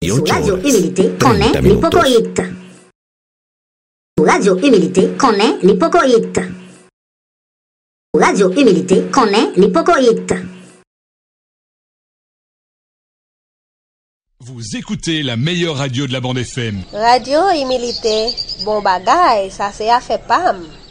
Sous Radio Humilité, connaît l'hypocrite. Sous Radio Humilité, connaît l'hypocrite. Sous Radio Humilité, connaît l'hypocrite. Vous écoutez la meilleure radio de la bande FM. Radio Humilité, bon bagay, ça c'est à fait pam.